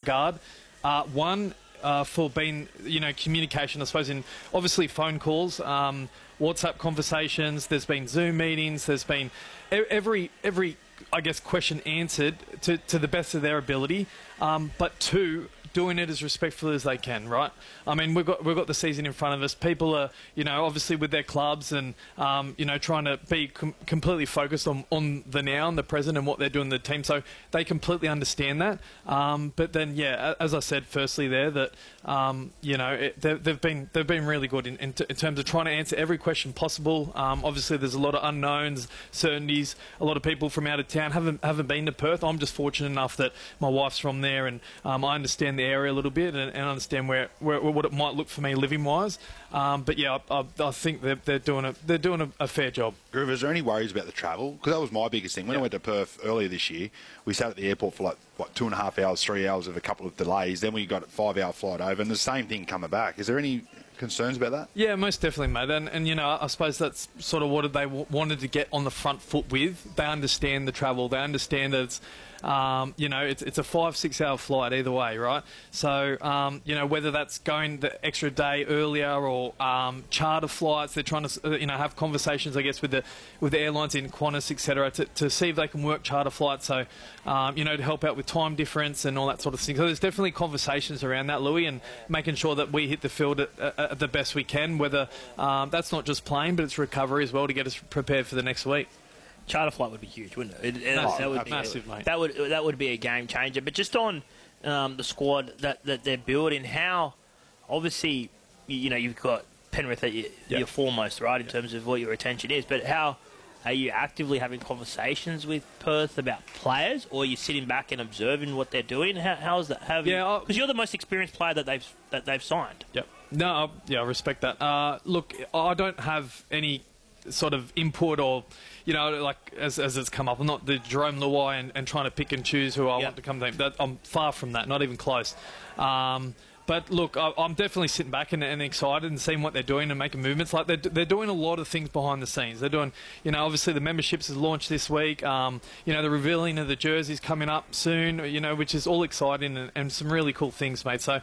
regard. One, for being, communication, I suppose, in obviously phone calls, WhatsApp conversations, there's been Zoom meetings, there's been every I guess, question answered to the best of their ability. But two, doing it as respectfully as they can, right? I mean, we've got the season in front of us. People are, obviously with their clubs and, trying to be completely focused on the now and the present and what they're doing in the team. So they completely understand that. But then, yeah, as I said, firstly there, that, they've been really good in terms of trying to answer every question possible. Obviously, there's a lot of unknowns, certainties. A lot of people from out of town haven't been to Perth. I'm just fortunate enough that my wife's from there, and I understand the area a little bit and understand what it might look for me living wise. But yeah, I think they're doing a fair job. Groove, is there any worries about the travel? Because that was my biggest thing. When I went to Perth earlier this year, we sat at the airport for 2.5 hours, 3 hours of a couple of delays. Then we got a 5-hour flight over, and the same thing coming back. Is there any concerns about that? Yeah, most definitely, mate. And I suppose that's sort of what they wanted to get on the front foot with. They understand the travel. They understand that it's, it's a 5-6 hour flight either way, right? So, whether that's going the extra day earlier or charter flights, they're trying to, have conversations, I guess, with the airlines in Qantas, etc., to see if they can work charter flights. So, to help out with time difference and all that sort of thing. So there's definitely conversations around that, Louis, and making sure that we hit the field at the best we can, whether that's not just playing, but it's recovery as well to get us prepared for the next week. Charter flight would be huge, wouldn't it? That would be massive, mate. That would be a game changer. But just on the squad that they're building, how obviously you've got Penrith at your foremost, right, in terms of what your attention is. But how are you actively having conversations with Perth about players, or are you sitting back and observing what they're doing? How is that? Because you're the most experienced player that they've signed. Yep. No, I respect that. Look, I don't have any sort of input or, as it's come up. I'm not the Jerome Luai and trying to pick and choose who I want to come to. I'm far from that, not even close. But look, I'm definitely sitting back and excited and seeing what they're doing and making movements. Like they're doing a lot of things behind the scenes. They're doing, obviously the memberships is launched this week. The revealing of the jerseys coming up soon. Which is all exciting and some really cool things, mate. So.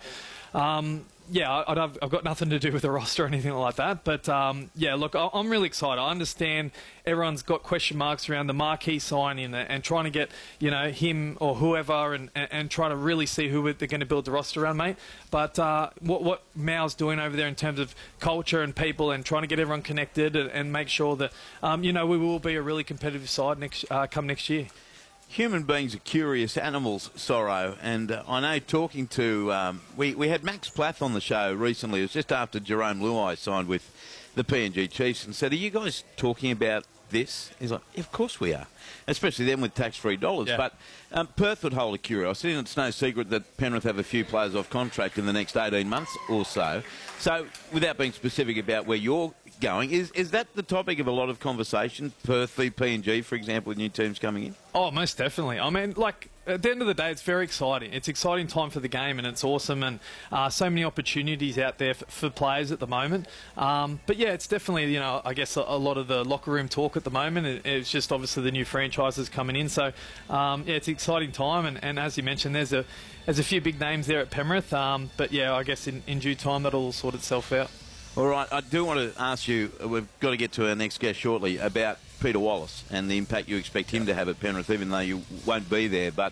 I've got nothing to do with the roster or anything like that. But, look, I'm really excited. I understand everyone's got question marks around the marquee signing and trying to get, him or whoever and trying to really see who they're going to build the roster around, mate. But what Mau's doing over there in terms of culture and people and trying to get everyone connected and make sure that, we will be a really competitive side come next year. Human beings are curious animals, Sorrow, and I know talking to... we had Max Plath on the show recently. It was just after Jerome Luai signed with the PNG Chiefs and said, are you guys talking about this? He's like, of course we are, especially then with tax-free dollars. Yeah. But Perth would hold a curiosity, and it's no secret that Penrith have a few players off contract in the next 18 months or so. So without being specific about where you're going, is that the topic of a lot of conversation, Perth v PNG, for example, with new teams coming in? Oh, most definitely. I mean, at the end of the day, it's very exciting. It's exciting time for the game, and it's awesome, and so many opportunities out there for players at the moment. But yeah, it's definitely, I guess a lot of the locker room talk at the moment. It's just obviously the new franchises coming in. So, it's an exciting time, and as you mentioned, there's a few big names there at Penrith. But yeah, I guess in due time, that'll all sort itself out. All right, I do want to ask you, we've got to get to our next guest shortly, about Peter Wallace and the impact you expect him to have at Penrith, even though you won't be there. But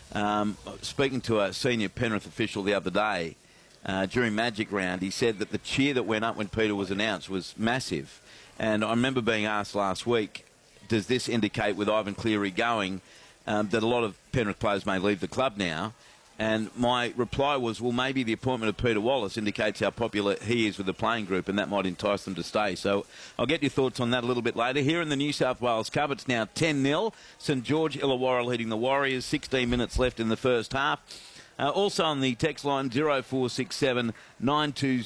speaking to a senior Penrith official the other day, during Magic Round, he said that the cheer that went up when Peter was announced was massive. And I remember being asked last week, does this indicate with Ivan Cleary going that a lot of Penrith players may leave the club now? And my reply was, well, maybe the appointment of Peter Wallace indicates how popular he is with the playing group, and that might entice them to stay. So I'll get your thoughts on that a little bit later. Here in the New South Wales Cup, it's now 10-0. St George Illawarra leading the Warriors. 16 minutes left in the first half. Also on the text line, 0467 920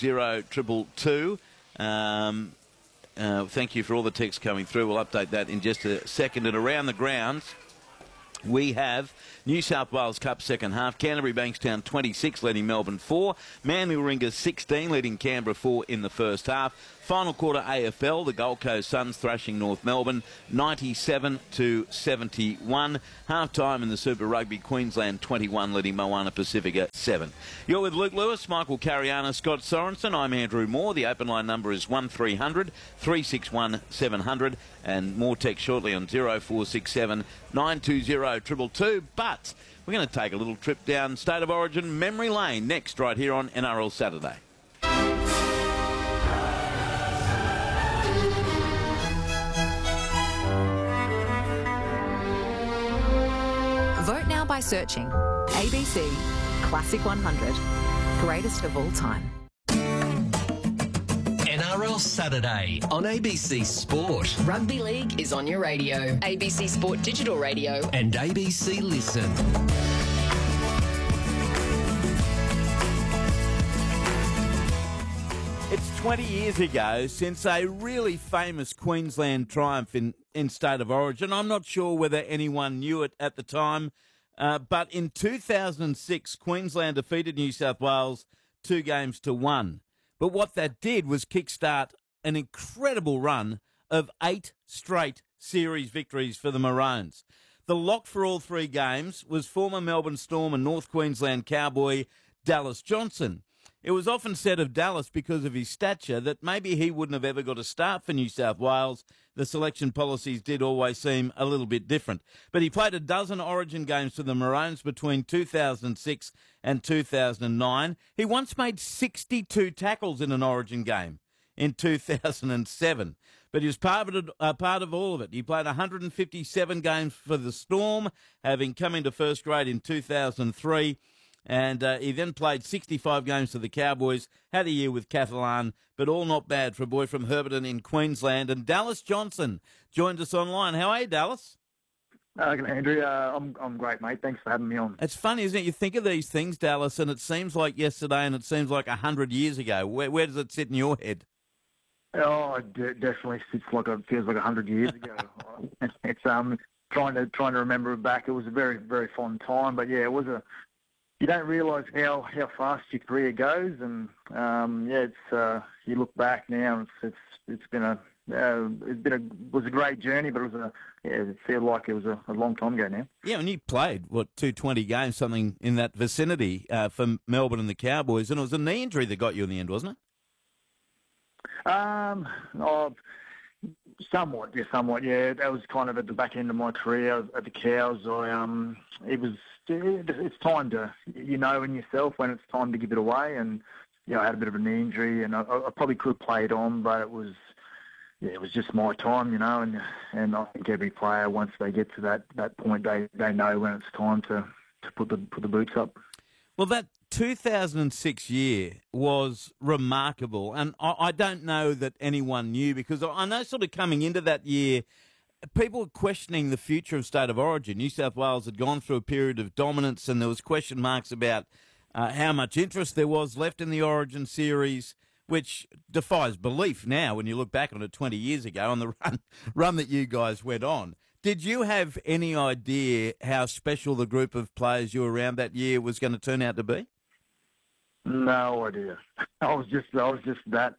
222. Thank you for all the texts coming through. We'll update that in just a second. And around the grounds, We have New South Wales Cup second half. Canterbury Bankstown 26 leading Melbourne 4. Manly Warringah 16 leading Canberra 4 in the first half. Final quarter AFL, the Gold Coast Suns thrashing North Melbourne 97-71. Half time in the Super Rugby, Queensland 21 leading Moana Pacifica 7. You're with Luke Lewis, Michael Cariana, Scott Sorensen. I'm Andrew Moore. The open line number is 1300 361 700 and more text shortly on 0467 920 222. But we're going to take a little trip down State of Origin memory lane next right here on NRL Saturday. Vote now by searching ABC Classic 100, greatest of all time. NRL Saturday on ABC Sport. Rugby League is on your radio. ABC Sport Digital Radio. And ABC Listen. It's 20 years ago since a really famous Queensland triumph in State of Origin. I'm not sure whether anyone knew it at the time, but in 2006, Queensland defeated New South Wales 2-1. But what that did was kickstart an incredible run of 8 straight series victories for the Maroons. The lock for all 3 games was former Melbourne Storm and North Queensland Cowboy Dallas Johnson. It was often said of Dallas, because of his stature, that maybe he wouldn't have ever got a start for New South Wales. The selection policies did always seem a little bit different. But he played a dozen Origin games for the Maroons between 2006 and 2009. He once made 62 tackles in an Origin game in 2007. But he was part of all of it. He played 157 games for the Storm, having come into first grade in 2003. And he then played 65 games for the Cowboys, had a year with Catalan, but all not bad for a boy from Herberton in Queensland. And Dallas Johnson joined us online. How are you, Dallas? Andrew, I'm great, mate. Thanks for having me on. It's funny, isn't it? You think of these things, Dallas, and it seems like yesterday and it seems like 100 years ago. Where does it sit in your head? Oh, it definitely feels like 100 years ago. It's trying to remember it back. It was a very, very fun time, but yeah, it was a. You don't realise how fast your career goes, and you look back now. It was a great journey, but it feels like it was a long time ago now. Yeah, and you played 220 games, something in that vicinity for Melbourne and the Cowboys, and it was a knee injury that got you in the end, wasn't it? Somewhat. Yeah, that was kind of at the back end of my career at the Cows. It's time to, in yourself when it's time to give it away. And I had a bit of a knee injury, and I probably could play it on, but it was just my time, And I think every player, once they get to that point, they know when it's time to put the boots up. Well, that 2006 year was remarkable, and I don't know that anyone knew, because I know sort of coming into that year, people were questioning the future of State of Origin. New South Wales had gone through a period of dominance, and there was question marks about how much interest there was left in the Origin series, which defies belief now when you look back on it 20 years ago on the run that you guys went on. Did you have any idea how special the group of players you were around that year was going to turn out to be? No idea. I was just that.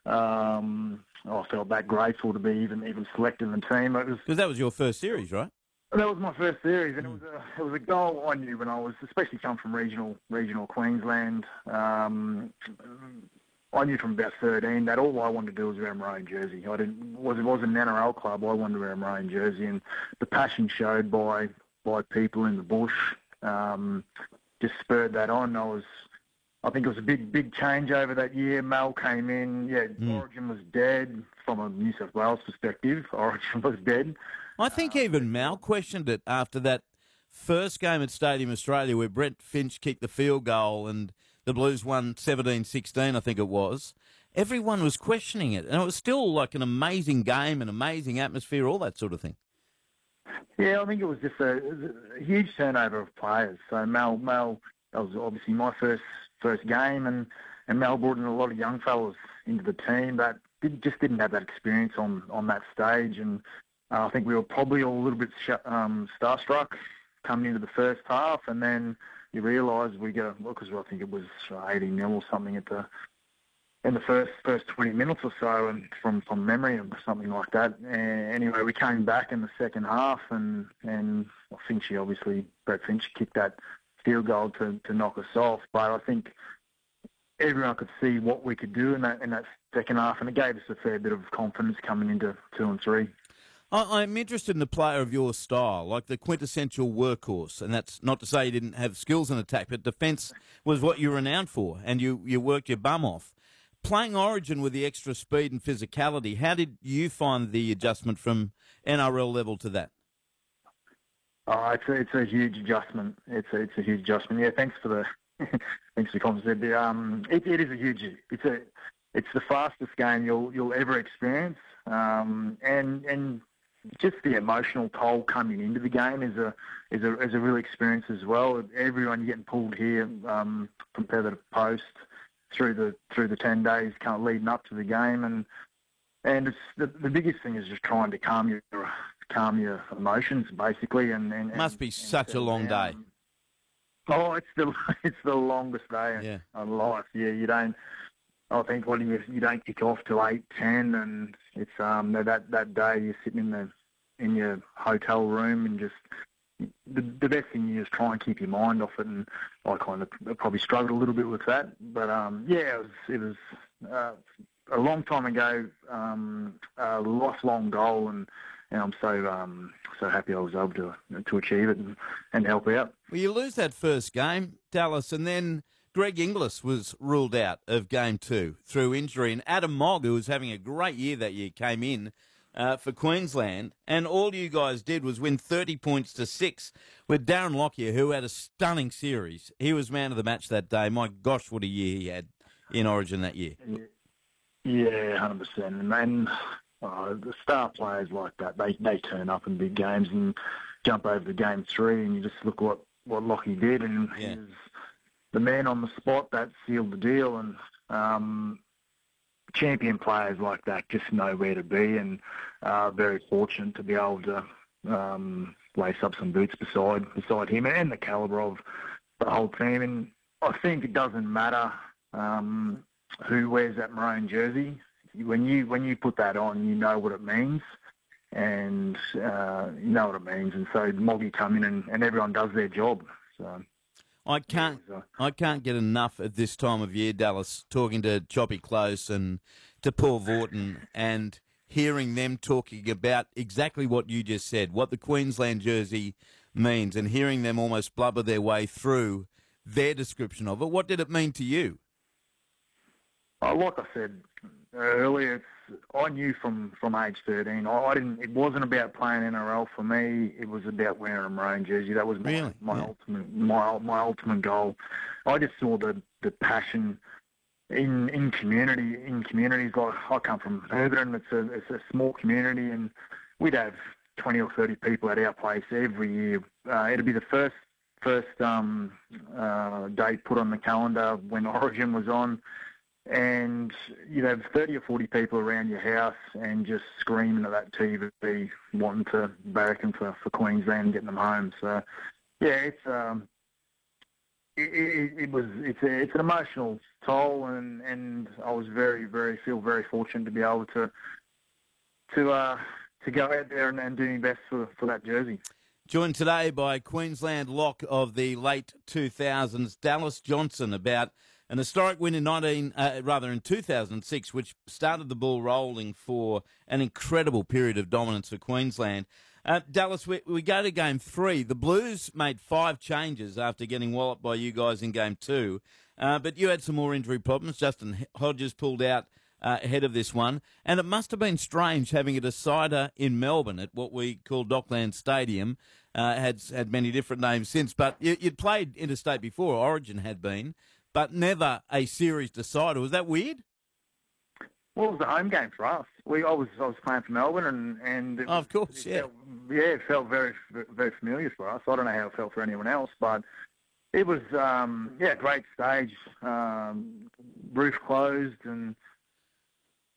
I felt that grateful to be even selected in the team. Because that was your first series, right? That was my first series, and it was a goal I knew when I was, especially come from regional Queensland. I knew from about 13 that all I wanted to do was wear a maroon jersey. It wasn't an NRL club. I wanted to wear a maroon jersey, and the passion showed by people in the bush just spurred that on. I think it was a big change over that year. Mel came in. Origin was dead from a New South Wales perspective. Origin was dead. I think even Mal questioned it after that first game at Stadium Australia where Brent Finch kicked the field goal and the Blues won 17-16, I think it was. Everyone was questioning it, and it was still like an amazing game, an amazing atmosphere, all that sort of thing. Yeah, I think it was just a huge turnover of players. So Mel, that was obviously my first game, and Mel brought in a lot of young fellas into the team that just didn't have that experience on that stage, and I think we were probably all a little bit starstruck coming into the first half, and then you realise because I think it was 80-0 or something in the first 20 minutes or so, and from memory or something like that. Anyway, we came back in the second half, and I think Brett Finch kicked that field goal to knock us off. But I think everyone could see what we could do in that second half, and it gave us a fair bit of confidence coming into 2 and 3. I'm interested in the player of your style, like the quintessential workhorse, and that's not to say you didn't have skills in attack, but defence was what you were renowned for, and you worked your bum off. Playing Origin with the extra speed and physicality, how did you find the adjustment from NRL level to that? Oh, it's a huge adjustment. It's a huge adjustment. Yeah, thanks for the thanks for the comments. It is a huge. It's the fastest game you'll ever experience, and just the emotional toll coming into the game is a real experience as well. Everyone getting pulled here from Feather to Post through the 10 days kind of leading up to the game, and it's the biggest thing is just trying to calm your emotions basically, and must be such a long day. Oh, it's the longest day of life. Yeah, you don't. I think you don't kick off till 8:10, and it's that day you're sitting in your hotel room and just. The best thing is try and keep your mind off it, and I kind of probably struggled a little bit with that. But it was a long time ago, a lifelong goal, and I'm so happy I was able to achieve it and help out. Well, you lose that first game, Dallas, and then Greg Inglis was ruled out of Game 2 through injury, and Adam Mogg, who was having a great year that year, came in for Queensland, and all you guys did was win 30 points to 6 with Darren Lockyer, who had a stunning series. He was man of the match that day. My gosh, what a year he had in Origin that year. Yeah, 100%. And the star players like that, they turn up in big games and jump over to Game 3, and you just look what Lockyer did, and he was the man on the spot that sealed the deal, and champion players like that just know where to be, and very fortunate to be able to lace up some boots beside him and the calibre of the whole team. And I think it doesn't matter who wears that maroon jersey. When you put that on, you know what it means, and you know what it means. And so Moggy come in and everyone does their job. So. I can't get enough at this time of year, Dallas, talking to Choppy Close and to Paul Vorton and hearing them talking about exactly what you just said, what the Queensland jersey means, and hearing them almost blubber their way through their description of it. What did it mean to you? Like I said earlier, I knew from age 13. It wasn't about playing NRL for me. It was about wearing a maroon jersey. That was my ultimate goal. I just saw the passion in communities. Like I come from Herberton. It's a small community, and we'd have 20 or 30 people at our place every year. It'd be the first date put on the calendar when Origin was on. And you'd have 30 or 40 people around your house and just screaming at that TV, wanting to barrack for Queensland and getting them home. So, yeah, it's an emotional toll, and I was feel very fortunate to be able to go out there and do my best for that jersey. Joined today by Queensland lock of the late 2000s, Dallas Johnson, about an historic win in 2006, which started the ball rolling for an incredible period of dominance for Queensland. Dallas, we go to Game 3. The Blues made 5 changes after getting walloped by you guys in Game 2. But you had some more injury problems. Justin Hodges pulled out ahead of this one. And it must have been strange having a decider in Melbourne at what we call Dockland Stadium. Had many different names since. But you'd played interstate before, Origin had been, but never a series decider. Was that weird? Well, it was a home game for us. I was playing for Melbourne, and of course, it felt very, very familiar for us. I don't know how it felt for anyone else, but it was a great stage, roof closed, and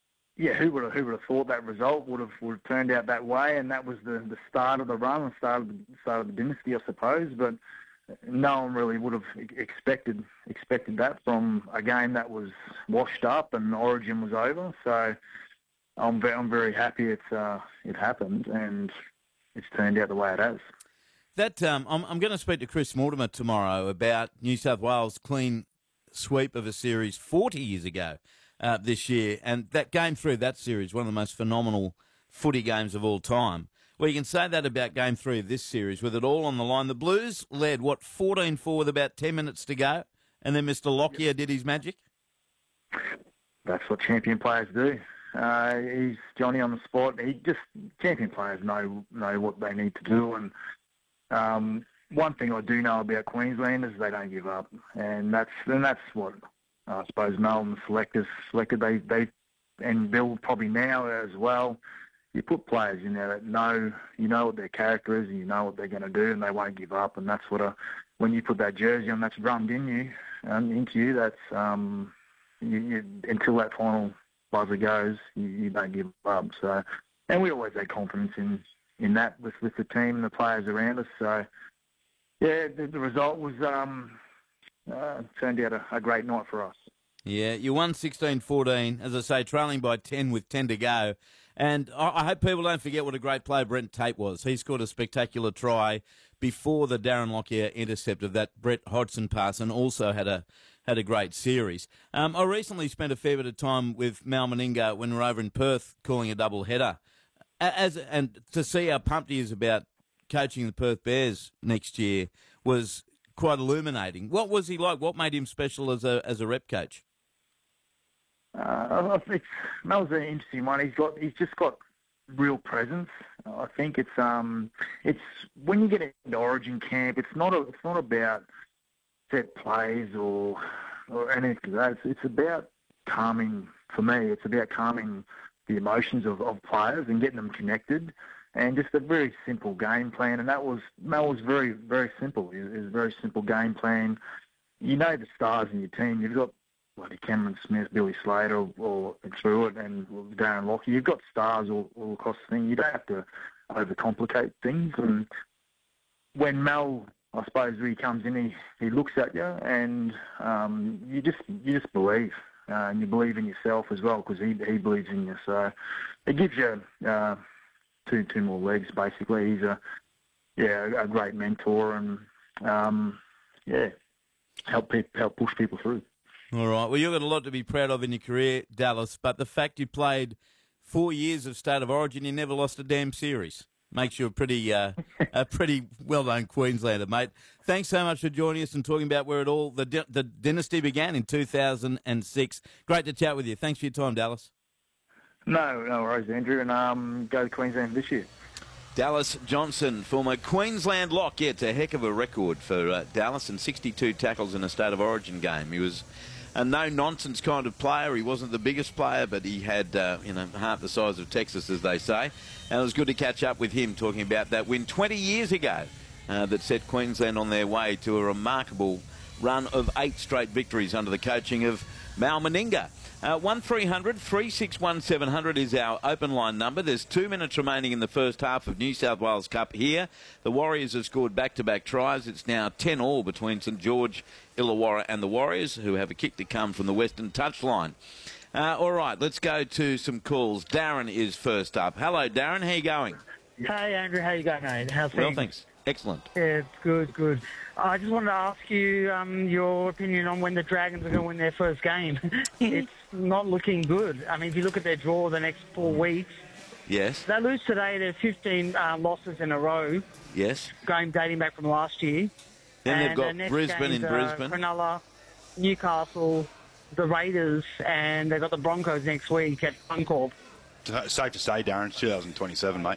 yeah, who would have thought that result would have turned out that way? And that was the start of the run, and start of the dynasty, I suppose. But no one really would have expected that from a game that was washed up and Origin was over. So I'm very happy it happened, and it's turned out the way it has. That I'm going to speak to Chris Mortimer tomorrow about New South Wales' clean sweep of a series 40 years ago this year, and that Game 3 of that series, one of the most phenomenal footy games of all time. Well, you can say that about Game 3 of this series, with it all on the line. The Blues led, 14-4 with about 10 minutes to go, and then Mr. Lockyer did his magic? That's what champion players do. He's Johnny on the spot. Champion players know what they need to do, and one thing I do know about Queensland is they don't give up, and that's what I suppose Melbourne selected. They and Bill probably now as well. You put players in there that know what their character is, and you know what they're going to do, and they won't give up. And that's what when you put that jersey on, that's drummed into you. That's until that final buzzer goes, you don't give up. So, and we always had confidence in that with the team and the players around us. So, yeah, the result was turned out a great night for us. Yeah, you won 16-14, as I say, trailing by 10 with 10 to go. And I hope people don't forget what a great player Brent Tate was. He scored a spectacular try before the Darren Lockyer intercept of that Brett Hodgson pass, and also had a great series. I recently spent a fair bit of time with Mal Meninga when we were over in Perth calling a double header. And to see how pumped he is about coaching the Perth Bears next year was quite illuminating. What was he like? What made him special as a rep coach? I think Mel's an interesting one. He's just got real presence. I think it's when you get into Origin camp, it's not about set plays or anything like that. It's about calming. For me, it's about calming the emotions of players and getting them connected, and just a very simple game plan. And Mel was very, very simple. It was a very simple game plan. You know the stars in your team. You've got bloody Cameron Smith, Billy Slater, or Truitt, and Darren Lockyer. You've got stars all across the thing. You don't have to overcomplicate things. And when Mel, I suppose, he comes in, he looks at you, and you just believe. And you believe in yourself as well, because he believes in you. So it gives you two more legs, basically. He's a great mentor, and help push people through. All right. Well, you've got a lot to be proud of in your career, Dallas, but the fact you played 4 years of State of Origin, you never lost a damn series, makes you a pretty well-known Queenslander, mate. Thanks so much for joining us and talking about where the dynasty began in 2006. Great to chat with you. Thanks for your time, Dallas. No worries, Andrew, and go to Queensland this year. Dallas Johnson, former Queensland lock. Yeah, it's a heck of a record for Dallas, and 62 tackles in a State of Origin game. He was a no-nonsense kind of player. He wasn't the biggest player, but he had, half the size of Texas, as they say. And it was good to catch up with him, talking about that win 20 years ago that set Queensland on their way to a remarkable run of 8 straight victories under the coaching of Mal Meninga. 1300 361 700 is our open line number. There's 2 minutes remaining in the first half of New South Wales Cup here. The Warriors have scored back-to-back tries. It's now 10-all between St George, Illawarra and the Warriors, who have a kick to come from the Western touchline. All right, let's go to some calls. Darren is first up. Hello, Darren. How you going? Hey, Andrew. How you going, mate? How's things? Well, thanks. Excellent. Yeah, good. I just wanted to ask you your opinion on when the Dragons are going to win their first game. It's not looking good. I mean, if you look at their draw the next 4 weeks, yes, they lose today. They're 15 losses in a row. Yes, dating back from last year. Then they've got Brisbane in Brisbane, Cronulla, Newcastle, the Raiders, and they've got the Broncos next week at Suncorp. Safe to say, Darren, it's 2027, mate.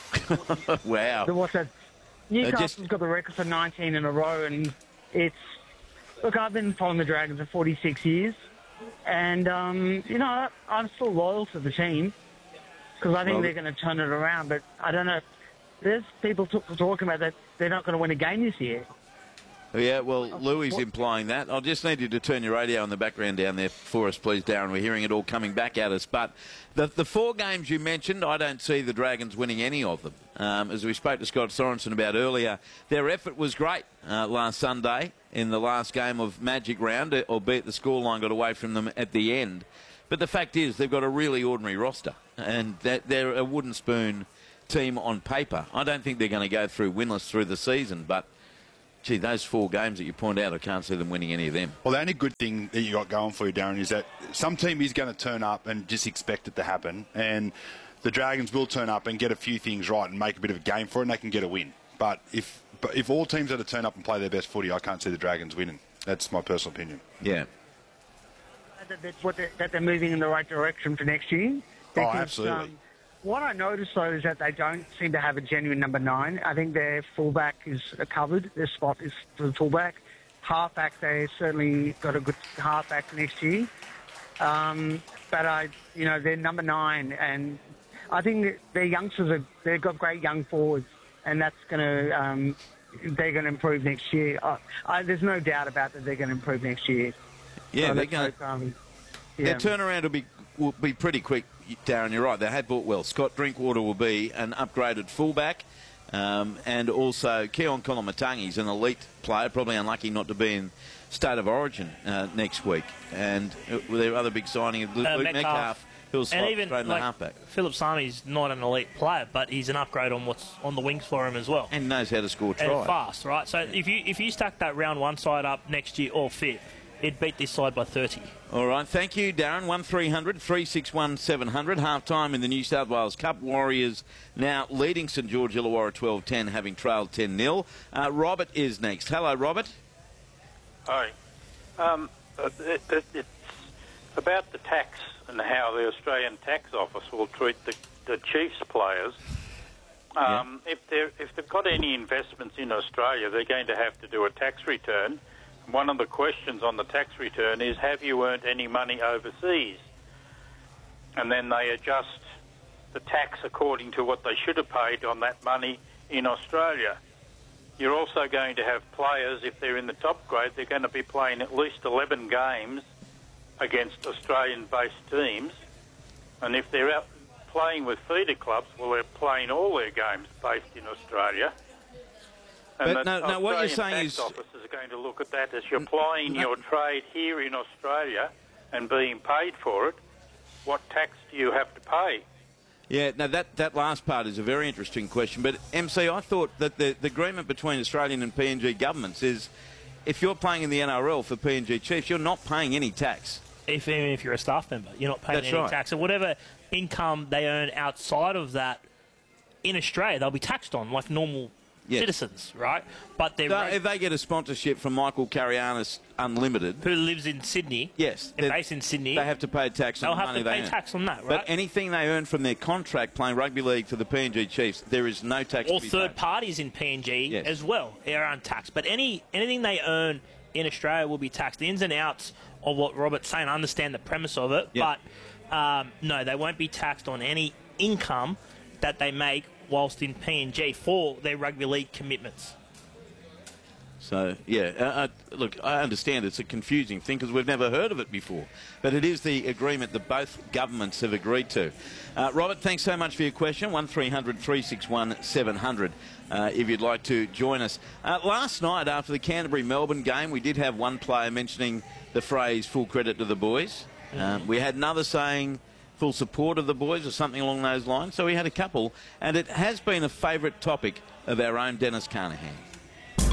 Wow. What's that? Newcastle's got the record for 19 in a row, and it's... Look, I've been following the Dragons for 46 years, and, I'm still loyal to the team, because I think they're going to turn it around, but I don't know. There's people talking about that they're not going to win a game this year. Yeah, well, Louis implying that. I'll just need you to turn your radio in the background down there for us, please, Darren. We're hearing it all coming back at us. But the 4 games you mentioned, I don't see the Dragons winning any of them. As we spoke to Scott Sorensen about earlier, their effort was great last Sunday in the last game of Magic Round, albeit the scoreline got away from them at the end. But the fact is they've got a really ordinary roster, and they're a wooden spoon team on paper. I don't think they're going to go through winless through the season, but gee, those 4 games that you point out, I can't see them winning any of them. Well, the only good thing that you got going for you, Darren, is that some team is going to turn up and just expect it to happen, and the Dragons will turn up and get a few things right and make a bit of a game for it, and they can get a win. But if all teams are to turn up and play their best footy, I can't see the Dragons winning. That's my personal opinion. Yeah. That they're moving in the right direction for next year. Because, absolutely. What I noticed, though, is that they don't seem to have a genuine number 9. I think their fullback is covered. Their spot is for the fullback. Halfback, they certainly got a good halfback next year. But they're number 9, and I think that their youngsters they've got great young forwards, and that's going to they're going to improve next year. There's no doubt about that they're going to improve next year. Yeah, so they're going to. Their turnaround will be pretty quick, Darren. You're right. They had bought well. Scott Drinkwater will be an upgraded fullback, and also Keon Kolomatangi's an elite player, probably unlucky not to be in State of Origin next week. And their other big signing of Luke Metcalf, who'll slot straight in the halfback. Philip Sami's not an elite player, but he's an upgrade on what's on the wings for him as well. And knows how to score tries. And fast, right? So if you stack that round 1 side up next year all fit, it'd beat this side by 30. All right, thank you, Darren. 1300 361 700. Half-time in the New South Wales Cup. Warriors now leading St George Illawarra 12-10, having trailed 10-0. Robert is next. Hello, Robert. Hi. It's about the tax and how the Australian Tax Office will treat the Chiefs players. If they've got any investments in Australia, they're going to have to do a tax return. One of the questions on the tax return is, have you earned any money overseas? And then they adjust the tax according to what they should have paid on that money in Australia. You're also going to have players, if they're in the top grade, they're going to be playing at least 11 games against Australian-based teams. And if they're out playing with feeder clubs, well, they're playing all their games based in Australia. And but no, what you're saying is, officers are going to look at that as you're plying your trade here in Australia and being paid for it. What tax do you have to pay? Yeah, no, that last part is a very interesting question. But MC, I thought that the agreement between Australian and PNG governments is, if you're playing in the NRL for PNG Chiefs, you're not paying any tax. Even if you're a staff member, you're not paying any tax. And whatever income they earn outside of that in Australia, they'll be taxed on like normal citizens, right? But if they get a sponsorship from Michael Carianis Unlimited, who lives in Sydney, based in Sydney, they have to pay tax on the money they earn. They'll have to pay tax on that, right? But anything they earn from their contract playing rugby league for the PNG Chiefs, there is no tax. Or third parties in PNG as well are untaxed. But anything they earn in Australia will be taxed. The ins and outs of what Robert's saying, I understand the premise of it, but no, they won't be taxed on any income that they make whilst in PNG for their rugby league commitments. So, look, I understand it's a confusing thing because we've never heard of it before. But it is the agreement that both governments have agreed to. Robert, thanks so much for your question. 1300 361 700 if you'd like to join us. Last night, after the Canterbury-Melbourne game, we did have one player mentioning the phrase full credit to the boys. We had another saying full support of the boys or something along those lines. So we had a couple. And it has been a favourite topic of our own Dennis Carnahan.